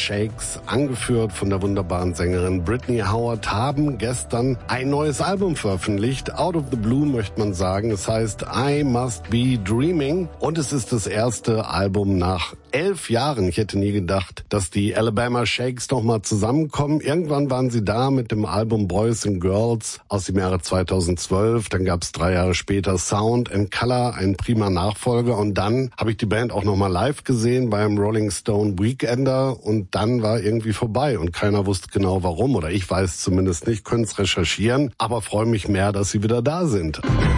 Shakes, angeführt von der wunderbaren Sängerin Brittany Howard, haben gestern ein neues Album veröffentlicht. Out of the Blue möchte man sagen. Es heißt I Must Be Dreaming und es ist das erste Album nach 11 Jahren. Ich hätte nie gedacht, dass die Alabama Shakes noch mal zusammenkommen. Irgendwann waren sie da mit dem Album Boys and Girls aus dem Jahre 2012. Dann gab es 3 Jahre später Sound and Color, ein prima Nachfolger. Und dann habe ich die Band auch noch mal live gesehen beim Rolling Stone Weekender. Und dann war irgendwie vorbei und keiner wusste genau warum. Oder ich weiß zumindest nicht, können es recherchieren. Aber freue mich mehr, dass sie wieder da sind.